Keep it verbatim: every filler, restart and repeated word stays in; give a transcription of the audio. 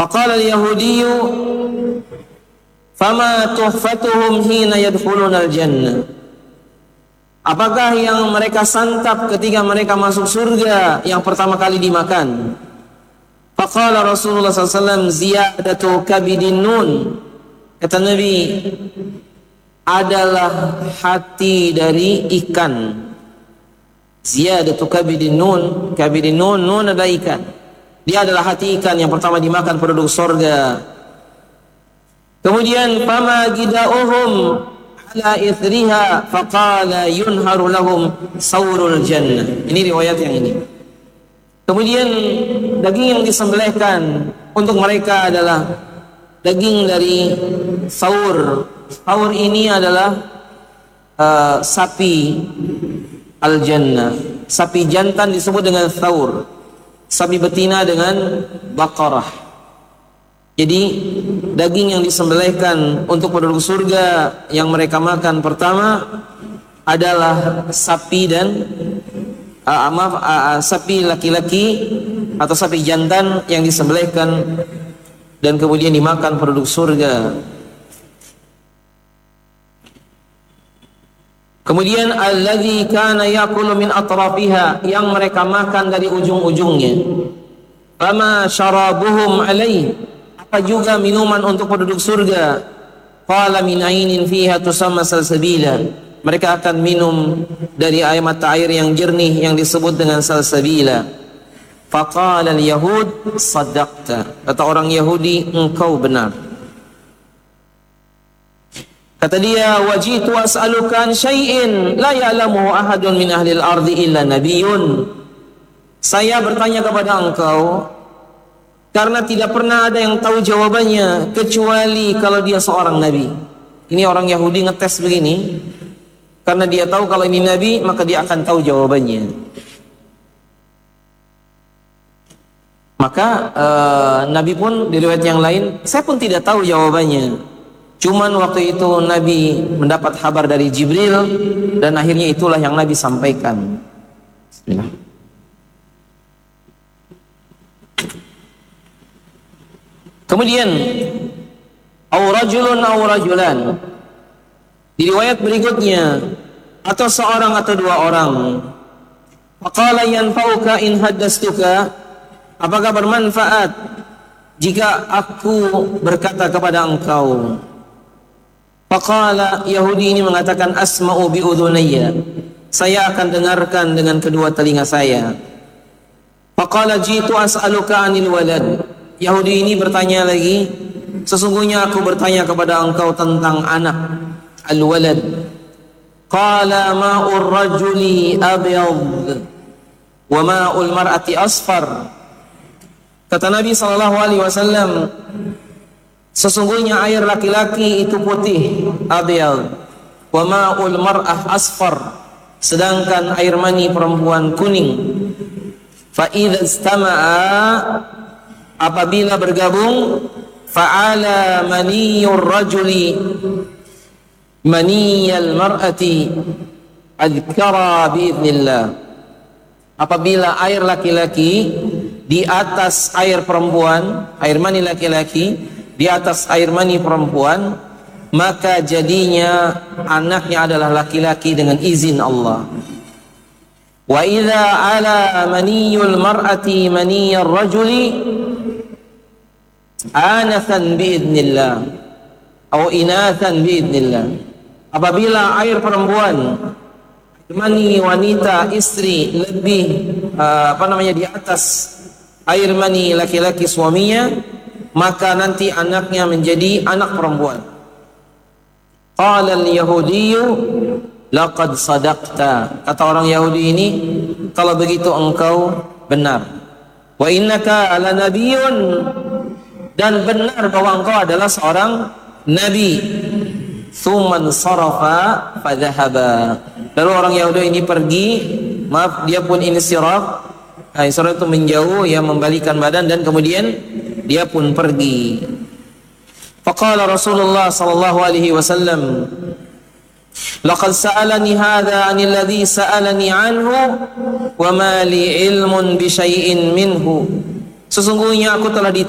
Faqala al-yahudiyyu fama tuhfatuhum hina yadkhuluna al-jannah. Apakah yang mereka santap ketika mereka masuk surga yang pertama kali dimakan? Faqala Rasulullah sallallahu alaihi wasallam ziyadatu kabidin nun. Kata Nabi, adalah hati dari ikan. Ziyadatu kabidin nun. Kabidin nun, nun adalah ikan. Dia adalah hati ikan yang pertama dimakan penduduk surga. Kemudian fama gidauhum ala ithriha faqala yunharu lahum saurul jannah. Ini riwayat yang ini. Kemudian daging yang disembelihkan untuk mereka adalah daging dari saur. Saur ini adalah uh, sapi al-jannah. Sapi jantan disebut dengan saur. Sapi betina dengan baqarah. Jadi daging yang disembelihkan untuk penduduk surga yang mereka makan pertama adalah sapi dan uh, maaf uh, sapi laki-laki atau sapi jantan yang disembelihkan dan kemudian dimakan penduduk surga. Kemudian allazi kana yaqulu min atrafiha, yang mereka makan dari ujung-ujungnya. Fama syarabuhum alaihi, apa juga minuman untuk penduduk surga. Qala min ainin fiha tusamma salsabila, mereka akan minum dari air mata air yang jernih yang disebut dengan salsabila. Faqala al-yahud saddaqta, kata orang Yahudi, engkau benar. Kata dia, wajitu as'aluka an syai'in la ya'lamuhu ahadun min ahli al-ardi illa nabiyyun. Saya bertanya kepada engkau karena tidak pernah ada yang tahu jawabannya kecuali kalau dia seorang nabi. Ini orang Yahudi ngetes begini karena dia tahu kalau ini nabi maka dia akan tahu jawabannya. Maka uh, nabi pun di riwayat yang lain, saya pun tidak tahu jawabannya. Cuman waktu itu Nabi mendapat kabar dari Jibril dan akhirnya itulah yang Nabi sampaikan. Bismillah. Kemudian au rajulun au rajulan. Di riwayat berikutnya, atau seorang atau dua orang. Faqala yanfa'uka in haddastuka, apakah bermanfaat jika aku berkata kepada engkau? Faqala, Yahudi ini mengatakan, asma'u bi'udhunayya, saya akan dengarkan dengan kedua telinga saya. Faqala jitu as'aluka anil walad, Yahudi ini bertanya lagi, sesungguhnya aku bertanya kepada engkau tentang anak, al-walad. Qala ma'ur rajuli abyad wa ma'ul mar'ati asfar. Kata Nabi sallallahu alaihi wasallam, sesungguhnya air laki-laki itu putih, abyad, wa ma'ul mar'ah asfar, sedangkan air mani perempuan kuning. Fa idza istama'a, apabila bergabung, fa'ala maniyur rajuli maniyal mar'ati adhkara bi'idnillah, apabila air laki-laki di atas air perempuan, air mani laki-laki di atas air mani perempuan, maka jadinya anaknya adalah laki-laki dengan izin Allah. Wa idza ala maniyul mar'ati maniyar rajuli anathan biidnillah atau inathan biidnillah, apabila air perempuan, mani wanita istri lebih uh, apa namanya di atas air mani laki-laki suaminya, maka nanti anaknya menjadi anak perempuan. Qala al-yahudiyyu laqad sadaqta, kata orang Yahudi ini, kalau begitu engkau benar. Wa innaka ala nabiyyun, dan benar bahwa engkau adalah seorang nabi. Tsumman sarafa fadhahaba, lalu orang Yahudi ini pergi, maaf dia pun insiraf. Nah, insiraf itu menjauh, ya membalikan badan, dan kemudian dia pun pergi. Faqala Rasulullah sallallahu alaihi wasallam, laqad sa'alani hadha 'anil ladzi sa'alani 'anhu wa ma li ilmun bi syai'in minhu. Sesungguhnya aku telah ditanya